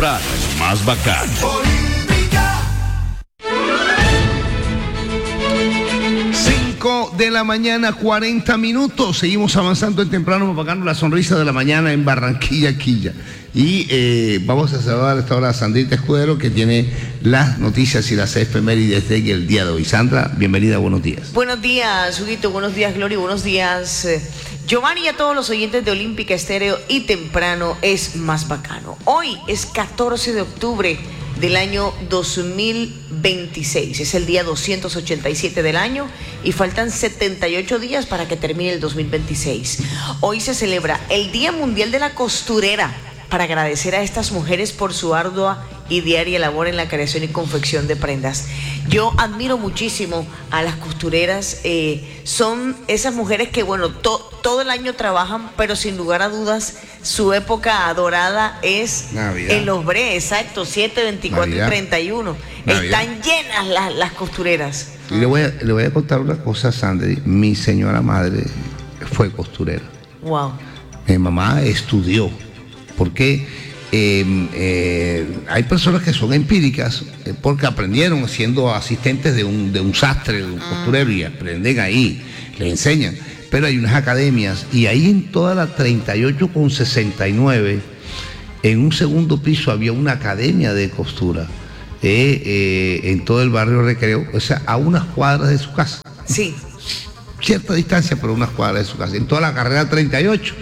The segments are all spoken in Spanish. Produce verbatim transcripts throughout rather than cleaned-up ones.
Es más bacano. cinco de la mañana, cuarenta minutos. Seguimos avanzando en temprano, más bacano, la sonrisa de la mañana en Barranquilla, Quilla. Y eh, vamos a saludar a esta hora a Sandrita Escudero, que tiene las noticias y las efemérides de el día de hoy. Sandra, bienvenida, buenos días. Buenos días, Huguito, buenos días, Gloria, buenos días, eh, Giovanni, y a todos los oyentes de Olímpica Estéreo y Temprano es más bacano. Hoy es catorce de octubre del año dos mil veintiséis, es el día doscientos ochenta y siete del año y faltan setenta y ocho días para que termine el dos mil veintiséis. Hoy se celebra el Día Mundial de la Costurera, para agradecer a estas mujeres por su ardua y diaria labor en la creación y confección de prendas. Yo admiro muchísimo a las costureras, eh, son esas mujeres que, bueno, to, todo el año trabajan, pero sin lugar a dudas, su época dorada es Navidad. en los bre, exacto, siete, veinticuatro Navidad. y treinta y uno. Navidad. Están llenas las, las costureras. Y le voy, a, le voy a contar una cosa, Sandra. Mi señora madre fue costurera. Wow. Mi mamá estudió. Porque eh, eh, hay personas que son empíricas eh, porque aprendieron siendo asistentes de un, de un sastre, de un costurero, y aprenden ahí, le enseñan. Pero hay unas academias, y ahí en toda la treinta y ocho con sesenta y nueve, en un segundo piso había una academia de costura eh, eh, en todo el barrio Recreo, o sea, a unas cuadras de su casa. Sí. Cierta distancia, pero unas cuadras de su casa, en toda la carrera treinta y ocho.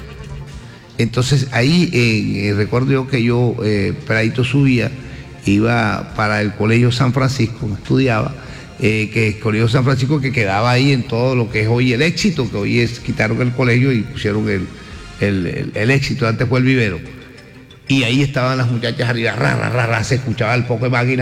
Entonces ahí eh, recuerdo yo que yo, eh, Pradito subía, iba para el Colegio San Francisco, estudiaba, eh, que el Colegio San Francisco que quedaba ahí en todo lo que es hoy el Éxito, que hoy es, quitaron el colegio y pusieron el, el, el, el Éxito, antes fue el Vivero. Y ahí estaban las muchachas arriba, ra, ra, ra, ra, se escuchaba el poco de máquina.